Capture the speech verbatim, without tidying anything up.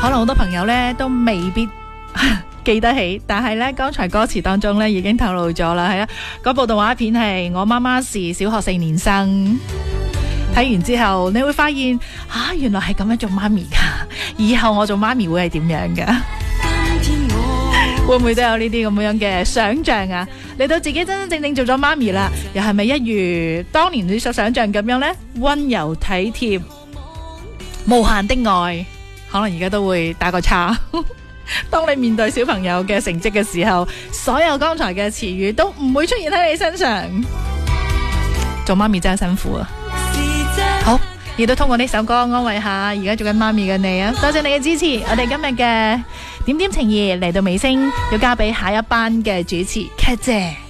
可能好多朋友呢都未必記得起，但係呢剛才歌詞當中呢已經透露咗啦。係啊，嗰部動畫片係我媽媽是小學四年生。睇完之後你會發現啊，原來係咁樣做媽咪噶，以後我做媽咪會係點樣噶？會唔會都有呢啲咁樣嘅想象啊？嚟到自己真真正正做咗媽咪啦，又係咪一如當年你所想象咁樣呢？溫柔體貼，無限的愛，可能而家都會打個叉。當你面對小朋友嘅成績嘅時候，所有剛才嘅詞語都唔會出現喺你身上。做媽咪真係辛苦啊！好，亦都通過呢首歌安慰下而家做緊媽咪嘅你啊！多謝你嘅支持，我哋今日嘅點點情誼嚟到尾聲，要交俾下一班嘅主持 Cat 姐。